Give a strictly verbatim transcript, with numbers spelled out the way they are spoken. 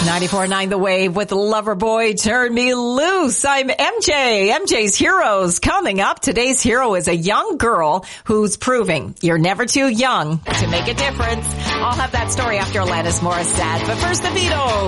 ninety-four point nine The Wave with Loverboy, Turn Me Loose. I'm M J. M J's Heroes coming up. Today's hero is a young girl who's proving you're never too young to make a difference. I'll have that story after Alanis Morissette. But first, the Beatles.